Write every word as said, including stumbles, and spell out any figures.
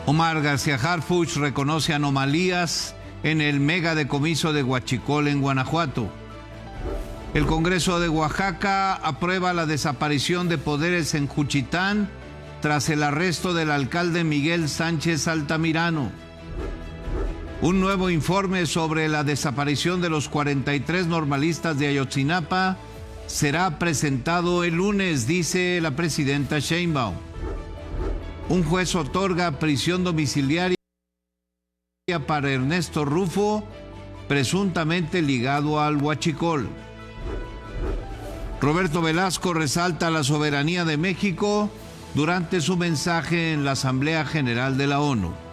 Omar García Harfuch reconoce anomalías en el mega decomiso de Huachicol en Guanajuato. El Congreso de Oaxaca aprueba la desaparición de poderes en Juchitán tras el arresto del alcalde Miguel Sánchez Altamirano. Un nuevo informe sobre la desaparición de los cuarenta y tres normalistas de Ayotzinapa será presentado el lunes, dice la presidenta Sheinbaum. Un juez otorga prisión domiciliaria para Ernesto Rufo, presuntamente ligado al Huachicol. Roberto Velasco resalta la soberanía de México durante su mensaje en la Asamblea General de la ONU.